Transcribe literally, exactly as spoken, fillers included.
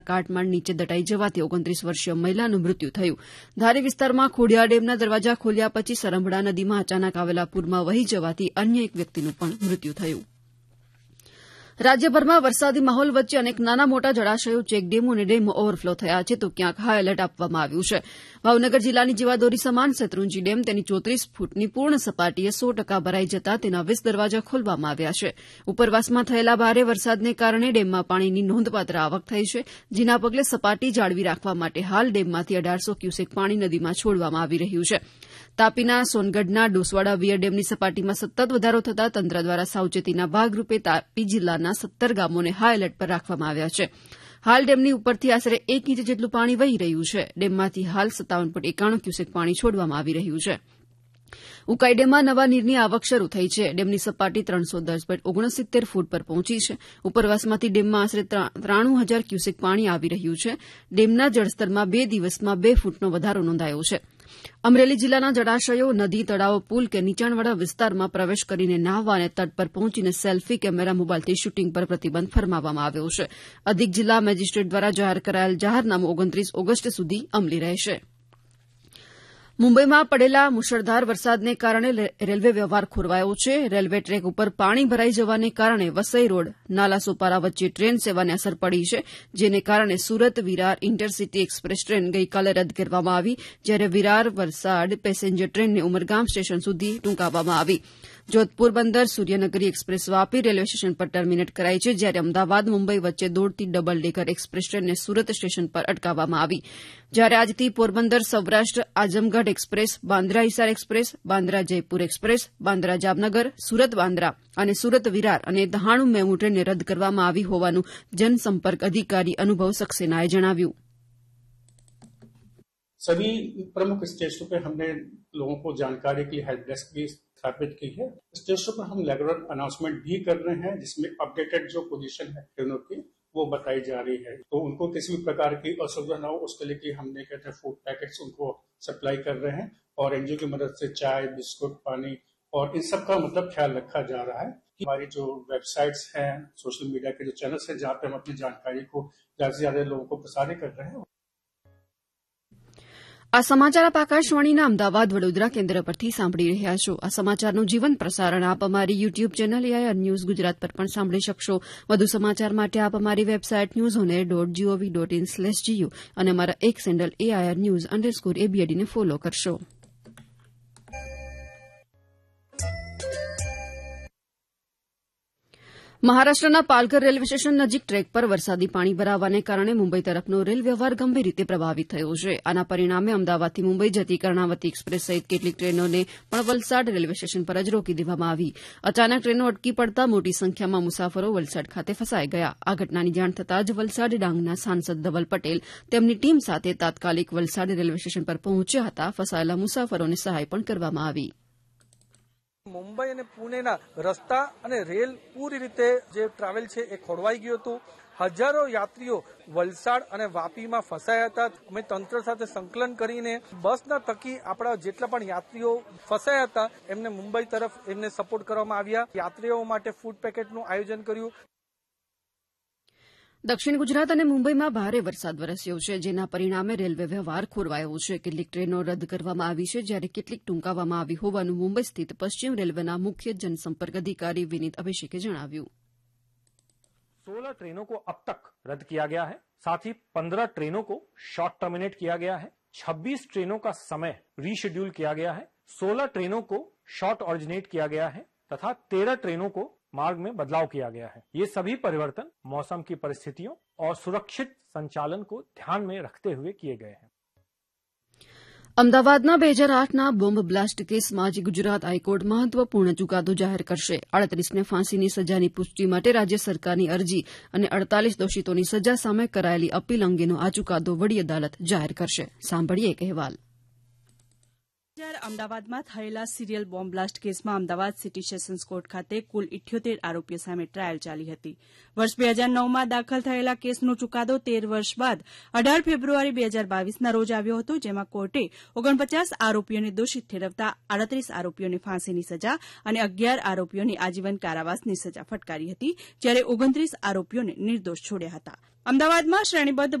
કાટમાળ નીચે દટાઈ જવાથી ઓગણત્રીસ વર્ષીય મહિલાનું મૃત્યુ થયું. ધારી વિસ્તારમાં ખોડિયાર ડેમના દરવાજા ખોલ્યા પછી સરંભડા નદીમાં અચાનક આવેલા પૂરમાં વહી જવાથી અન્ય એક વ્યક્તિનું પણ મૃત્યુ થયું. રાજ્યભરમાં વરસાદી માહોલ વચ્ચે અનેક નાના મોટા જળાશયો, ચેકડેમો અને ડેમ ઓવરફ્લો થયા છે, તો ક્યાંક હાઈ એલર્ટ આપવામાં આવ્યું છે. ભાવનગર જિલ્લાની જીવાદોરી સમાન શેત્રુંજી ડેમ તેની ચોત્રીસ ફૂટની પૂર્ણ સપાટીએ સો ટકા ભરાઈ જતા તેના વીસ દરવાજા ખોલવામાં આવ્યા છે. ઉપરવાસમાં થયેલા ભારે વરસાદને કારણે ડેમમાં પાણીની નોંધપાત્ર આવક થઈ છે, જેના પગલે સપાટી જાળવી રાખવા માટે હાલ ડેમમાંથી અઢારસો ક્યુસેક પાણી નદીમાં છોડવામાં આવી રહ્યું છે. તાપીના સોનગઢના ડોસવાડા વિયર ડેમની સપાટીમાં સતત વધારો થતાં તંત્ર દ્વારા સાવચેતીના ભાગરૂપે તાપી જિલ્લાના સત્તર ગામોને હાઈ એલર્ટ પર રાખવામાં આવ્યા છે. હાલ ડેમની ઉપરથી આશરે એક ઇંચ જેટલું પાણી વહી રહ્યું છે. ડેમમાંથી હાલ સત્તાવન પોઈન્ટ એકાણું ક્યુસેક પાણી છોડવામાં આવી રહ્યું છે. ઉકાઈ ડેમમાં નવા નીરની આવક શરૂ થઈ છે. ડેમની સપાટી ત્રણસો દસ પોઈન્ટ ઓગણસિત્તેર ફૂટ પર પહોંચી છે. ઉપરવાસમાંથી ડેમમાં આશરે ત્રાણું હજાર ક્યુસેક પાણી આવી રહ્યું છે. ડેમના જળસ્તરમાં બે દિવસમાં બે ફૂટનો વધારો નોંધાયો છે. અમરેલી જિલ્લાના જળાશયો, નદી, તળાવો, પુલ કે નીચાણવાળા વિસ્તારમાં પ્રવેશ કરીને નાહવા અને તટ પર પહોંચીને સેલ્ફી કેમેરા, મોબાઈલથી શૂટિંગ પર પ્રતિબંધ ફરમાવવામાં આવ્યો છે. અધિક જિલ્લા મેજિસ્ટ્રેટ દ્વારા જાહેર કરાયેલ જાહેરનામું ઓગણત્રીસ ઓગસ્ટ સુધી અમલી રહેશે. મુંબઈમાં પડેલા મુશળધાર વરસાદને કારણે રેલવે વ્યવહાર ખોરવાયો છે. રેલવે ટ્રેક ઉપર પાણી ભરાઈ જવાને કારણે વસઈ રોડ, નાલા સોપારા વચ્ચે ટ્રેન સેવાને અસર પડી છે, જેને કારણે Surat Virar intercity express train ગઈકાલે રદ કરવામાં આવી, જ્યારે વિરાર વલસાડ પેસેન્જર ટ્રેનને ઉમરગામ સ્ટેશન સુધી ટૂંકાવવામાં આવી. જોધપુર બંદર Suryanagari express Vapi railway station પર ટર્મિનેટ કરાઈ છે, જ્યારે અમદાવાદ મુંબઈ વચ્ચે દોડતી ડબલ ડેકર એક્સપ્રેસ ટ્રેનને સુરત સ્ટેશન પર અટકાવવામાં આવી. જ્યારે આજથી Porbandar Saurashtra Azamgarh express, Bandra Hisar express, Bandra Jaipur express, Bandra Jamnagar, Surat Bandra અને સુરત વિરાર અને દહાણુ મેમુ ટ્રેનને રદ કરવામાં આવી હોવાનું જનસંપર્ક અધિકારી અનુભવ સક્સેનાએ જણાવ્યું. सभी प्रमुख स्टेशनों पे हमने लोगों को जानकारी के लिए हेल्प डेस्क भी स्थापित की है. स्टेशनों पर हम रेगुलर अनाउंसमेंट भी कर रहे हैं, जिसमें अपडेटेड जो पोजीशन है ट्रेनों की वो बताई जा रही है, तो उनको किसी भी प्रकार की असुविधा न हो उसके लिए कि हमने कहते हैं फूड पैकेट्स उनको सप्लाई कर रहे हैं और एनजीओ की मदद से चाय, बिस्कुट, पानी और इन सब का मतलब ख्याल रखा जा रहा है. हमारी जो वेबसाइट्स हैं, सोशल मीडिया के जो चैनल्स हैं, जहाँ पे हम अपनी जानकारी को ज्यादा से ज्यादा लोगों को प्रसारित कर रहे हैं. આ સમાચાર આપ આકાશવાણીના અમદાવાદ વડોદરા કેન્દ્ર પરથી સાંભળી રહ્યા છો. આ સમાચારનું જીવંત પ્રસારણ આપ અમારી YouTube channel AIR news Gujarat પર પણ સાંભળી શકશો. વધુ સમાચાર માટે આપ અમારી website news on air dot GOV dot in slash GU અને અમારા એક sandal AIR news underscore એબીએડીને follow કરશો. મહારાષ્ટ્રના પાલઘર રેલવે સ્ટેશન નજીક ટ્રેક પર વરસાદી પાણી ભરાવાને કારણે મુંબઈ તરફનો રેલ વ્યવહાર ગંભીર રીતે પ્રભાવિત થયો છે. આના પરિણામે અમદાવાદથી મુંબઈ જતી કર્ણાવતી એક્સપ્રેસ સહિત કેટલીક ટ્રેનોને પણ વલસાડ રેલવે સ્ટેશન પર જ રોકી દેવામાં આવી. અચાનક ટ્રેનો અટકી પડતા મોટી સંખ્યામાં મુસાફરો વલસાડ ખાતે ફસાઈ ગયા. આ ઘટનાની જાણ થતાં જ વલસાડ ડાંગના સાંસદ ધવલ પટેલ તેમની ટીમ સાથે તાત્કાલિક વલસાડ રેલવે સ્ટેશન પર પહોંચ્યા હતા. ફસાયેલા મુસાફરોને સહાય પણ કરવામાં આવી. મુંબઈ અને પુણેના રસ્તા અને રેલ પૂરી રીતે જે ટ્રાવેલ છે એ ખોરવાઈ ગયું હતું. હજારો યાત્રીઓ વલસાડ અને વાપીમાં ફસાયા હતા. અમે તંત્ર સાથે સંકલન કરીને બસના થકી આપણા જેટલા પણ યાત્રીઓ ફસાયા હતા એમને મુંબઈ તરફ એમને સપોર્ટ કરવામાં આવ્યા. યાત્રીઓ માટે ફૂડ પેકેટનું આયોજન કર્યું. દક્ષિણ ગુજરાત અને મુંબઈમાં ભારે વરસાદ વરસ્યો છે, જેના પરિણામે રેલવે વ્યવહાર ખોરવાયો છે. કેટલીક ટ્રેનો રદ કરવામાં આવી છે, જ્યારે કેટલીક ટૂંકાવવામાં આવી હોવાનું મુંબઈ સ્થિત પશ્ચિમ રેલવેના મુખ્ય जनसंपर्क अधिकारी विनीत अभिषेक ने जણાવ્યું. सोलह ट्रेनों को अब तक रद्द किया गया है. साथ ही पंद्रह ट्रेनों को शॉर्ट टर्मिनेट किया गया है. छब्बीस ट्रेनों का समय रीशेड्यूल किया गया है. सोलह ट्रेनों को शॉर्ट ऑरिजिनेट किया गया है तथा तेरह ट्रेनों को मार्ग में बदलाव किया गया है. ये सभी परिवर्तन मौसम की परिस्थितियों और सुरक्षित संचालन को ध्यान में रखते हुए किए गए हैं. અમદાવાદના બે હજાર આઠના બોમ્બ બ્લાસ્ટ કેસમાં આજે ગુજરાત હાઈકોર્ટ મહત્વપૂર્ણ ચુકાદો જાહેર કરશે. આડત્રીસને ફાંસીની સજાની પુષ્ટિ માટે રાજ્ય સરકારની અરજી અને અડતાલીસ દોષિતોની સજા સામે કરાયેલી અપીલ અંગેનો આ ચુકાદો વડી અદાલત જાહેર કરશે. સાંભળીએ એક અહેવાલ. અમદાવાદમાં થયેલા સિરિયલ બોમ્બ બ્લાસ્ટ કેસમાં અમદાવાદ સિટી સેશન્સ કોર્ટ ખાતે કુલ ઇઠ્યોતેર આરોપીઓ સામે ટ્રાયલ ચાલી હતી. વર્ષ બે હજાર નવમાં દાખલ થયેલા કેસનો ચુકાદો તેર વર્ષ બાદ અઢાર ફેબ્રુઆરી બે હજાર બાવીસના રોજ આવ્યો હતો, જેમાં કોર્ટે ઓગણપચાસ આરોપીઓને દોષિત ઠેરવતા આડત્રીસ આરોપીઓને ફાંસીની સજા અને અગિયાર આરોપીઓને આજીવન કારાવાસની સજા ફટકારી હતી, જ્યારે ઓગણત્રીસ આરોપીઓને નિર્દોષ છોડ્યા હતા. અમદાવાદમાં શ્રેણીબદ્ધ